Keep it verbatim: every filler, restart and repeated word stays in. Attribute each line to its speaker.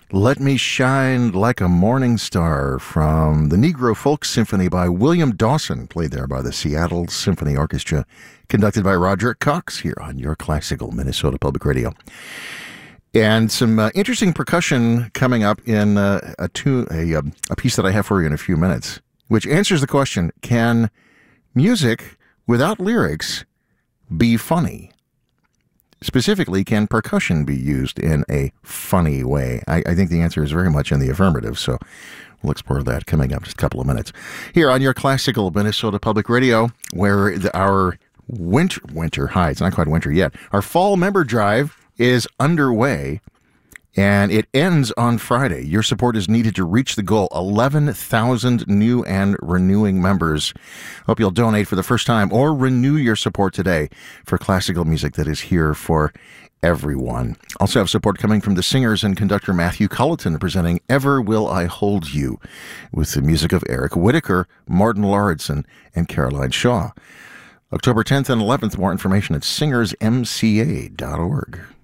Speaker 1: Let Me Shine Like a Morning Star from the Negro Folk Symphony by William Dawson, played there by the Seattle Symphony Orchestra, conducted by Roger Cox here on your classical Minnesota Public Radio. And some uh, interesting percussion coming up in uh, a, tune, a, um, a piece that I have for you in a few minutes, which answers the question, can music without lyrics be funny? Specifically, can percussion be used in a funny way? I, I think the answer is very much in the affirmative, so we'll explore that coming up in just a couple of minutes. Here on your classical Minnesota Public Radio, where the, our winter, winter, hi, it's not quite winter yet, our fall member drive is underway, and it ends on Friday. Your support is needed to reach the goal, eleven thousand new and renewing members. Hope you'll donate for the first time or renew your support today for classical music that is here for everyone. Also have support coming from the singers and conductor Matthew Culleton presenting Ever Will I Hold You with the music of Eric Whitaker, Martin Lauritsen, and Caroline Shaw. October tenth and eleventh, more information at singers m c a dot org.